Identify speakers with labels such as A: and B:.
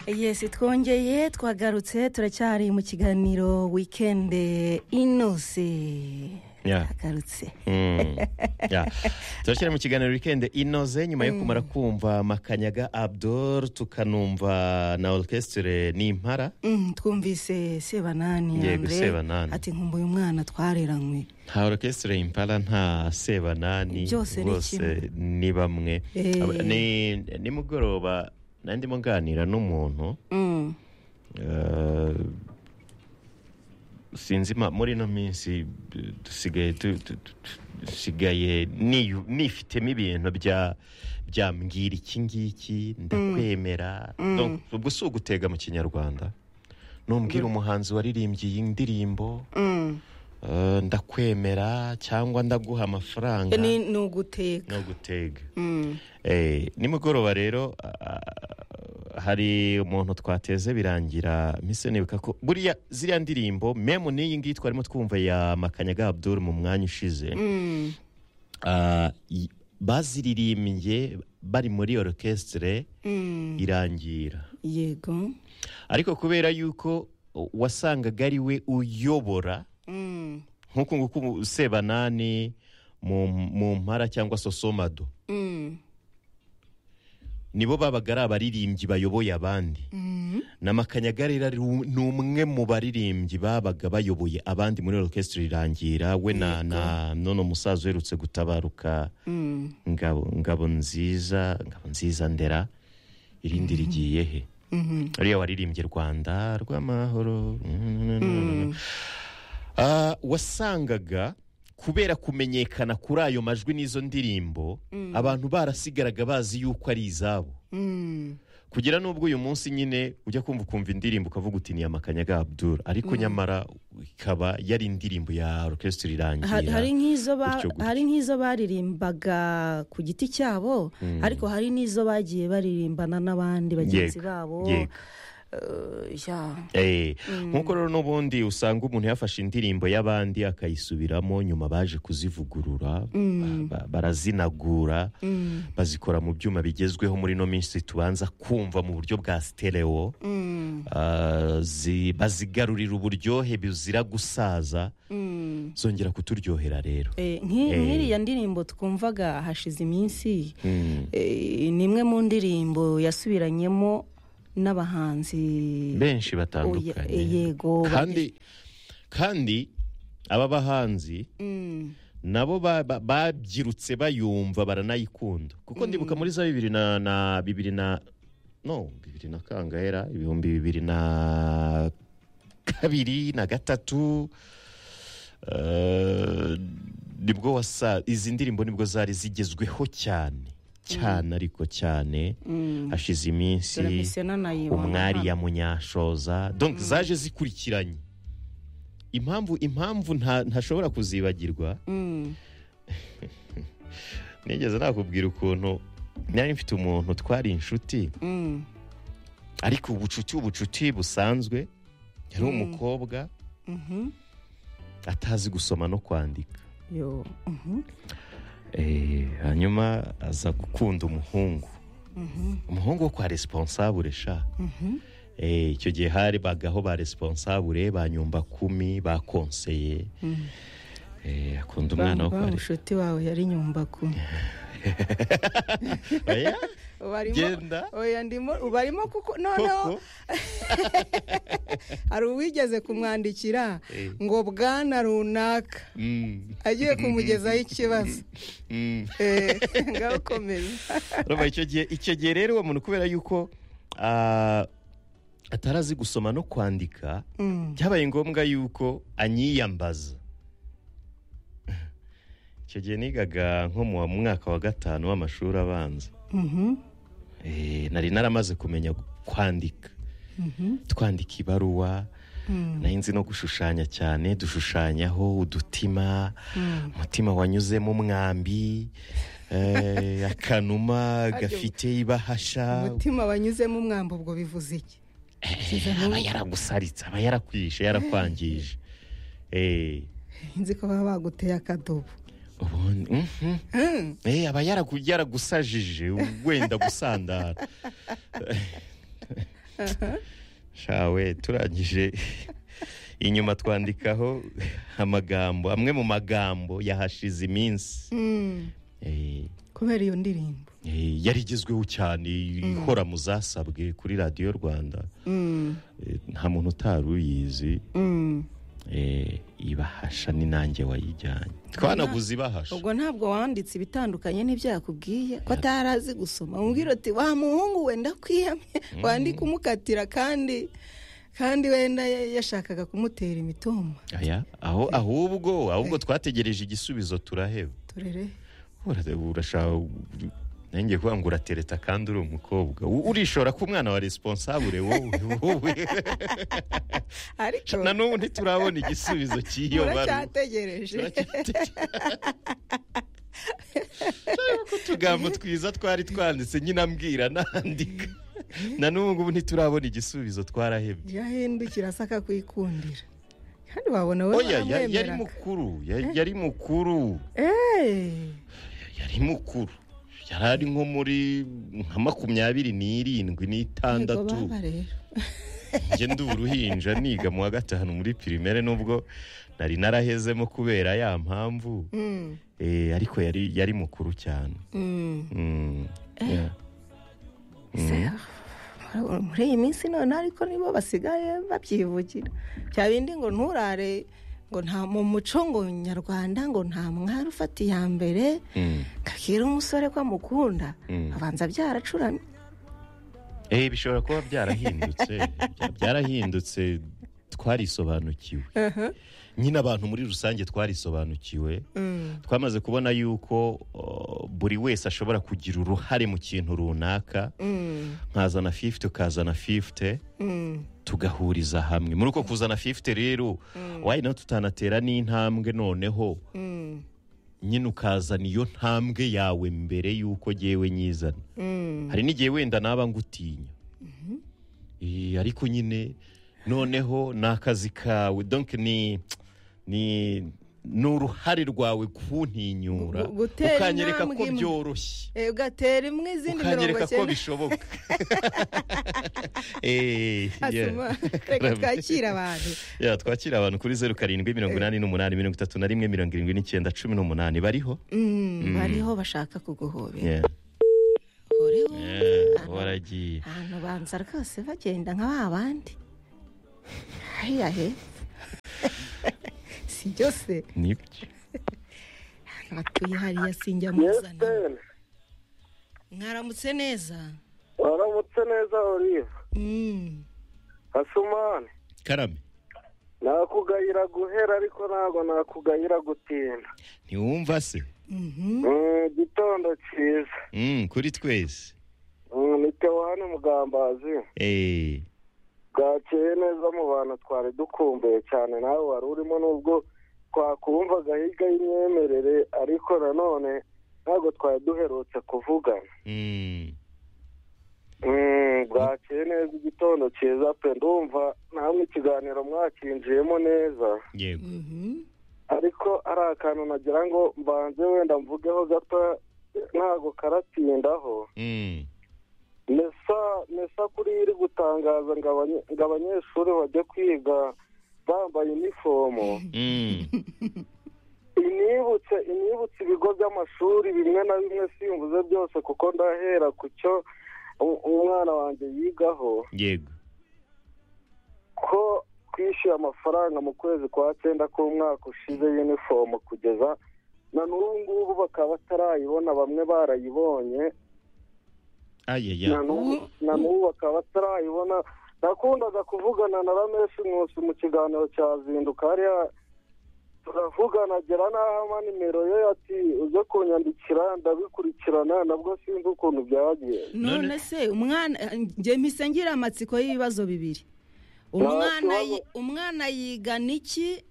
A: Yes, twongeye twagarutse turacyari mu kiganiro weekend inoze. Agarutse.
B: Turashyira mu kiganiro weekend inoze nyuma yo kumara kumva Makanyaga Abdul tukanumva na orchestre Nimpara.
A: Twumvise Sebanani
B: Yego, Sebanani.
A: Ati nkumbuye umwana twareranywe.
B: Nta orchestre Impala nta Sebanani bose ni bamwe. Ni mugoroba nandimo nganira n'umuntu sinzi muri no minsi dusigaye nifitemo ibintu byambwira iki ngiki ndakwemera ubwo si ugutega mu kinyarwanda numbwira umuhanzi waririmbye iyi ndirimbo ndakwemera cyangwa ndaguha amafaranga
A: ni ugutega
B: nimugoroba rero hari umuntu twateze birangira mise nibuka ko buriya ziriya ndirimbo memu n'iyi ngiyi twarimo twumva ya Makanyaga Abdul mu mwanya ushize baziririmbye bari muri orchestre irangira
A: yego
B: ariko kubera yuko wasangaga ari we uyobora nk'uko nguko Sebanani mu Mpara cyangwa Sosomado nibo babaga ari abaririmbyi bayoboye abandi na Makanyaga rero ni umwe mu baririmbyi babaga bayoboye abandi muri orchestre irangira we na none umusaza uherutse gutabaruka ngabo nziza ndera irindi rigiye he ariyo waririmbye Rwanda rw'amahoro wasangaga kubera kumenyekana kuri ayo majwi n'izo ndirimbo abantu barasigaraga bazi yuko ari izabo kugira n'ubwo uyu munsi nyine ujya kumva indirimbo ukavuga uti ni Makanyaga Abdul ariko nyamara ikaba yari indirimbo ya orchestre irangira
A: hari nk'izo baririmbaga ku giti cyabo ariko hari n'izo bagiye baririmbana n'abandi bagenzi babo
B: nkuko rero n'ubundi usanga umuntu yafashe indirimbo y'abandi akayisubiramo nyuma baje kuzivugurura barazinagura bazikora mu byuma bigezweho muri no minsi tubanza kumva mu buryo bwa stereo bazigarurira uburyohe buzira gusaza zongera kuturyohera rero
A: nk'iriya ndirimbo twumvaga hashize iminsi ni imwe mu ndirimbo yasubiranyemo n'abahanzi
B: benshi batandukanye
A: yego
B: kandi aba bahanzi nabo babyirutse bayumva baranayikunda kuko ndibuka muri za 2000 na kangahera 2002 na gatatu nibwo izi ndirimbo nibwo zari zigezweho cyane ariko cyane hashize iminsi umwari ya Munyashoza donc zaje zikurikiranye impamvu ntashobora kuzibagirwa nigeze nakubwira ukuntu nari mfite umuntu twari inshuti ariko ubucuti busanzwe yari umukobwa atazi gusoma no kwandika hanyuma aza gukunda umuhungu wo kwa responsable sha icyo gihe hari bagaho ba responsable ba nyumba 10 ba conseiller akunda umwana wo kwa
A: inshuti wawe yari nyumba 10 ubarimo kuko noneho hari uwigeze kumwandikira ngo bwana runaka agiye kumugezaho ikibazo ngaho komeza
B: icyo gihe rero uwo muntu kubera yuko atarazi gusoma no kwandika byabaye ngombwa yuko anyiyambaza icyo gihe nigaga nko mu mwaka wa 5 w'amashuri abanza nari naramaze kumenya kwandika twandika ibaruwa nzi no gushushanya cyane dushushanyaho udutima umutima wanyuzemo umwambi akanuma gafite ibahasha
A: umutima wanyuzemo umwambi ubwo bivuze iki
B: aba yaragusaritse aba yarakwishe yarakwangije
A: nzi ko baba baguteye akadobo
B: aba yaragusajije wenda gusandara shawe turangije inyuma twandikaho amagambo amwe mu magambo yahashize iminsi
A: kubera iyo ndirimbo
B: yari igezweho cyane ihora mu zasabwe kuri radiyo Rwanda nta muntu utari uyizi ibahasha ni nanjye wayijyanye twanaguze ibahasha
A: ubwo ntabwo wanditse ibitandukanye n'ibyo yakubwiye ko atarazi gusoma umbwira ati wa muhungu wenda kwiyamye wandika umukatira kandi wenda yashakaga kumutera imitoma
B: ahubwo twategereje igisubizo turaheba urashaka nanjye kuvuga ngo uratereta kandi uri umukobwa urishora ku mwana wa responsable wowe
A: ariko
B: na n'ubu ntiturabona igisubizo cy'iyo baruwa
A: turacyategereje
B: utugambo twiza twari twanditse nyine ambwira nandika na n'ubu ngubu ntiturabona igisubizo twarahebye
A: yahindukira asaka kwikundira kandi wabona we
B: yari mukuru yari mukuru yari ari nko muri nka 27 n'itandatu njye ndi uruhinja niga mu wa gatanu muri primaire nubwo nari narahezemo kubera ya mpamvu ariko yari mukuru cyane
A: muri iyi minsi none ariko nibo basigaye babyivugira bya bindi ngo nturare ngo nta mu muco ngo nyarwanda ngo nta mwari ufata iya mbere kakira umusore ko amukunda abanza byaracuramye
B: bishobora kuba byarahindutse twarisobanukiwe nyine abantu muri rusange twarisobanukiwe twamaze kubona yuko buri wese ashobora kugira uruhare mu kintu runaka nkazana 50 ukazana 50 tugahuriza hamwe muri uko kuzana 50 rero wayi nawe tutanatera n'intambwe noneho nyine ukazana iyo ntambwe yawe mbere y'uko jyewe nyizana hari n'igihe wenda naba ngutinya ariko nyine noneho ni akazi kawe donc ni uruhare rwawe kuntinyura ukanyereka ko byoroshye
A: ugatera imwe izindi 90
B: ukanyereka ko bishoboka
A: reka twakira abantu
B: twakira abantu kuri 0788837179 bariho
A: bariho bashaka kuguhobera
B: waragiye
A: ahantu banza rwose bagenda nka babandi hariya hepfo si byose
B: nibyo
A: batuye hariya sinjya muzana mwaramutse neza
C: waramutse neza Olive Asumani
B: karame
C: nakugayira guhera ariko ntabwo nakugayira gutinda
B: ntiwumva se
C: gitondo cyiza
B: kuri twese
C: ni Tewane Mugambazi bwakeye neza mu bantu twari dukumbuye cyane nawe wari urimo nubwo twakumvaga hirya y'imyemerere ariko nanone ntabwo twari duherutse kuvugana bwakeye neza igitondo cyiza pe ndumva namwe ikiganiro mwakinjiyemo neza
B: yego
C: ariko ari akantu nagira ngo mbanze wenda mvugeho gato ntabwo karatindaho mesa kuri iri gutangaza ngo abanyeshuri bajye kwiga bambaye inifomo inibutse ibigo by'amashuri bimwe na bimwe simvuze byose kuko ndahera ku cyo umwana wanjye yigaho
B: yego
C: ko twishyuye amafaranga mu kwezi kwa 9 k'umwaka ushize y'inifomo kugeza na n'ubu ngubu bakaba batarayibona bamwe barayibonye na n'ubu bakaba batarayibona nakundaga kuvugana na Rameshi Nkusi mu kiganiro cya Zinduka hariya turavugana agera n'aho ama nimero ye ati ujye kunyandikira ndabikurikirana nabwo sinzi ukuntu byagiye
A: none se umwana njye mpise ngira amatsiko y'ibibazo bibiri umwana yiga niki